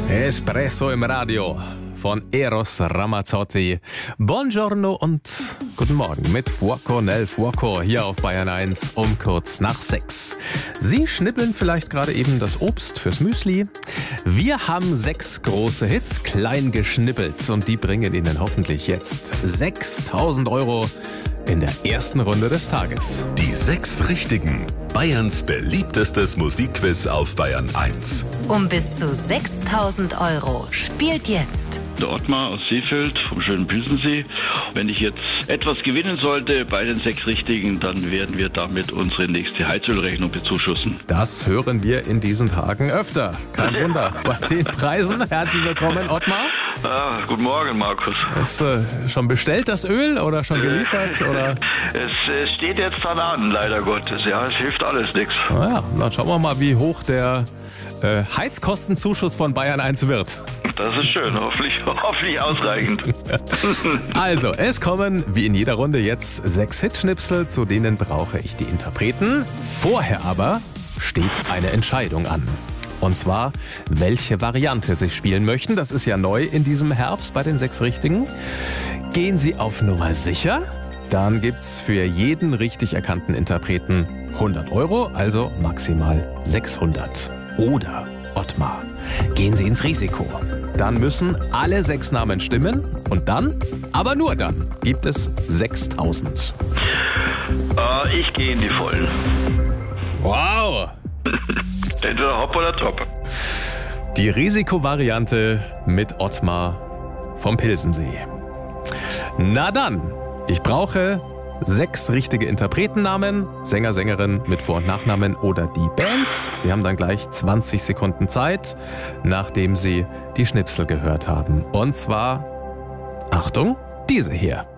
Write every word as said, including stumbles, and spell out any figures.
Espresso im Radio von Eros Ramazzotti. Buongiorno und guten Morgen mit Fuoco nel Fuoco hier auf Bayern eins um kurz nach sechs. Sie schnippeln vielleicht gerade eben das Obst fürs Müsli. Wir haben sechs große Hits klein geschnippelt und die bringen Ihnen hoffentlich jetzt sechstausend Euro in der ersten Runde des Tages. Die sechs Richtigen. Bayerns beliebtestes Musikquiz auf Bayern eins. Um bis zu sechstausend Euro spielt jetzt Der Ottmar aus Seefeld vom schönen Pilsensee. Wenn ich jetzt etwas gewinnen sollte bei den sechs Richtigen, dann werden wir damit unsere nächste Heizölrechnung bezuschussen. Das hören wir in diesen Tagen öfter. Kein Wunder. Bei den Preisen. Herzlich willkommen, Ottmar. Ah, guten Morgen, Markus. Ist äh, schon bestellt das Öl oder schon geliefert? Oder? Es, es steht jetzt dann an, leider Gottes. Ja, es hilft alles nichts. Naja, dann schauen wir mal, wie hoch der äh, Heizkostenzuschuss von Bayern eins wird. Das ist schön, hoffentlich, hoffentlich ausreichend. Also, es kommen wie in jeder Runde jetzt sechs Hitschnipsel, zu denen brauche ich die Interpreten. Vorher aber steht eine Entscheidung an. Und zwar, welche Variante Sie spielen möchten. Das ist ja neu in diesem Herbst bei den sechs Richtigen. Gehen Sie auf Nummer sicher, dann gibt's für jeden richtig erkannten Interpreten hundert Euro, also maximal sechshundert. Oder, Ottmar, gehen Sie ins Risiko. Dann müssen alle sechs Namen stimmen und dann, aber nur dann, gibt es sechstausend. Äh, ich gehe in die Vollen. Wow! Entweder hopp oder top. Die Risikovariante mit Ottmar vom Pilsensee. Na dann, ich brauche sechs richtige Interpretennamen, Sänger, Sängerin mit Vor- und Nachnamen oder die Bands. Sie haben dann gleich zwanzig Sekunden Zeit, nachdem Sie die Schnipsel gehört haben. Und zwar, Achtung, diese hier.